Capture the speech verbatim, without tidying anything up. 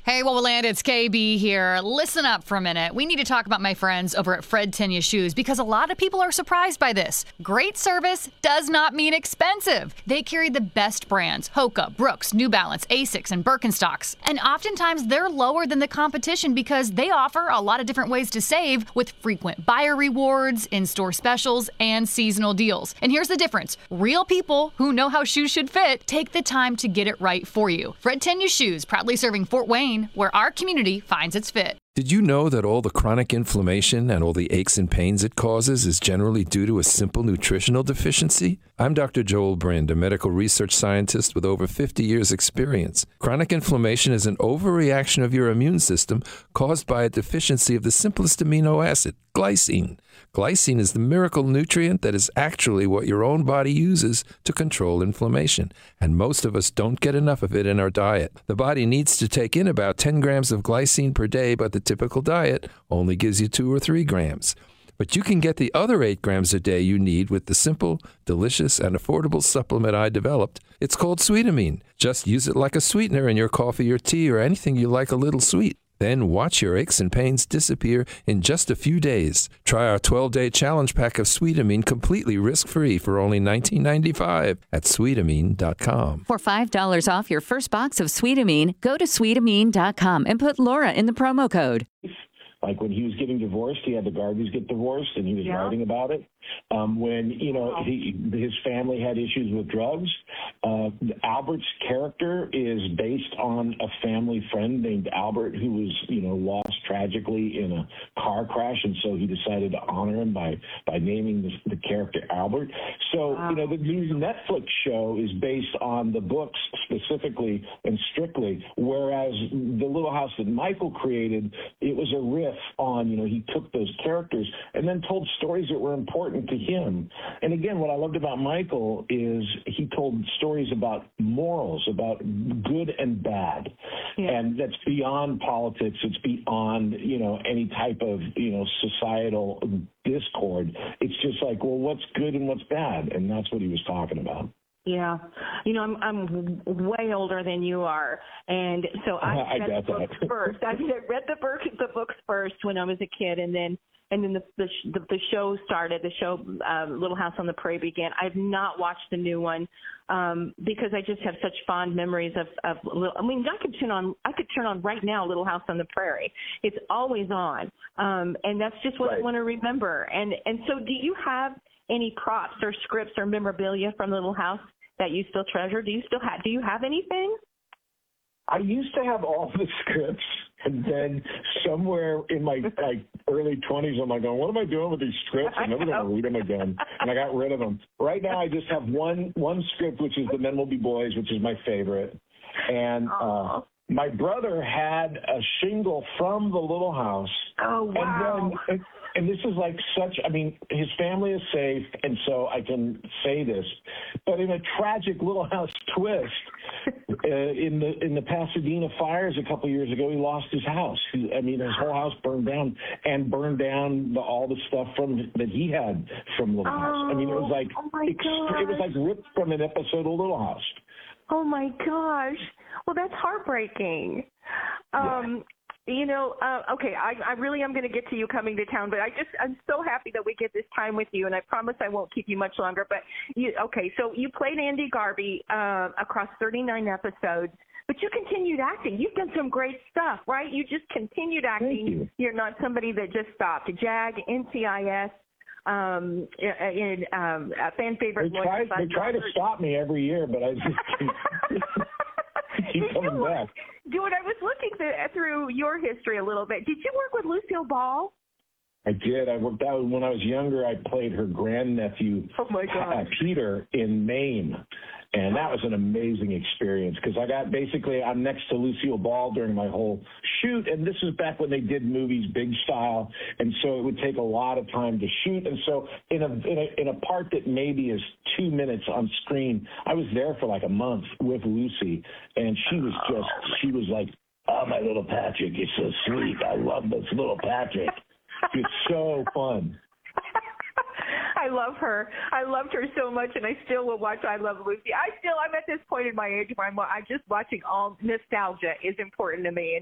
Hey, Wowoland, it's K B here. Listen up for a minute. We need to talk about my friends over at Fred Tenya Shoes because a lot of people are surprised by this. Great service does not mean expensive. They carry the best brands, Hoka, Brooks, New Balance, Asics, and Birkenstocks. And oftentimes they're lower than the competition because they offer a lot of different ways to save with frequent buyer rewards, in-store specials, and seasonal deals. And here's the difference. Real people who know how shoes should fit take the time to get it right for you. Fred Tenya Shoes, proudly serving Fort Wayne, where our community finds its fit. Did you know that all the chronic inflammation and all the aches and pains it causes is generally due to a simple nutritional deficiency? I'm Doctor Joel Brind, a medical research scientist with over fifty years experience. Chronic inflammation is an overreaction of your immune system caused by a deficiency of the simplest amino acid, glycine. Glycine is the miracle nutrient that is actually what your own body uses to control inflammation, and most of us don't get enough of it in our diet. The body needs to take in about ten grams of glycine per day, but the typical diet only gives you two or three grams. But you can get the other eight grams a day you need with the simple, delicious, and affordable supplement I developed. It's called Sweetamine. Just use it like a sweetener in your coffee or tea or anything you like a little sweet. Then watch your aches and pains disappear in just a few days. Try our twelve-day challenge pack of Sweetamine completely risk-free for only nineteen ninety-five at sweetamine dot com. For five dollars off your first box of Sweetamine, go to sweetamine dot com and put Laura in the promo code. Like when he was getting divorced, he had the Garveys get divorced, and he was Yeah. writing about it. Um, when, you know, he, his family had issues with drugs, uh, Albert's character is based on a family friend named Albert who was, you know, lost tragically in a car crash, and so he decided to honor him by, by naming the, the character Albert. So, Wow. you know, the new Netflix show is based on the books specifically and strictly, whereas the Little House that Michael created, it was a riff on, you know, he took those characters and then told stories that were important to him. And again, what I loved about Michael is he told stories about morals, about good and bad. Yeah. And that's beyond politics. It's beyond, you know, any type of, you know, societal discord. It's just like, well, what's good and what's bad? And that's what he was talking about. Yeah. You know, I'm I'm way older than you are, and so I I read got the books that. first. I read the book the books first when I was a kid, and then and then the the, the, the show started. The show um, Little House on the Prairie began. I've not watched the new one um, because I just have such fond memories of of. Little, I mean, I could turn on I could turn on right now Little House on the Prairie. It's always on, um, and that's just what Right. I want to remember. And and so, do you have any props or scripts or memorabilia from Little House that you still treasure? Do you still have, do you have anything? I used to have all the scripts, and then somewhere in my like early twenties, I'm like, going, what am I doing with these scripts? I'm never going to read them again, and I got rid of them. Right now, I just have one one script, which is The Men Will Be Boys, which is my favorite, and uh, my brother had a shingle from the Little House. Oh, wow. And then, and, and this is like such, I mean, his family is safe, and so I can say this, but in a tragic Little House twist, uh, in the in the Pasadena fires a couple years ago, he lost his house. He, I mean, his whole house burned down, and burned down the, all the stuff from that he had from Little House. I mean, it was like Oh, my ext- it was like ripped from an episode of Little House. Oh my gosh. Well, that's heartbreaking. Um, you know, uh, okay, I, I really am going to get to you coming to town, but I just, I'm so happy that we get this time with you, and I promise I won't keep you much longer. But you, okay, so you played Andy Garvey uh, across thirty-nine episodes, but you continued acting. You've done some great stuff, right? You just continued acting. Thank you. You're not somebody that just stopped. JAG, N C I S, um, in, um, a fan favorite. They try, they try to stop me every year, but I just keep, keep Did coming you, back. Dude, I was looking th- through your history a little bit. Did you work with Lucille Ball? I did. I worked out when I was younger. I played her grandnephew, Oh, my God. uh, Peter, in Maine. And that was an amazing experience because I got basically, I'm next to Lucille Ball during my whole shoot. And this is back when they did movies big style. And so it would take a lot of time to shoot. And so in a, in a, in a part that maybe is two minutes on screen, I was there for like a month with Lucy. And she was just, she was like, oh, my little Patrick, you're so sweet. I love this little Patrick. It's so fun. I love her. I loved her so much, and I still will watch I Love Lucy. I still, I'm at this point in my age where I'm, I'm just watching all nostalgia is important to me.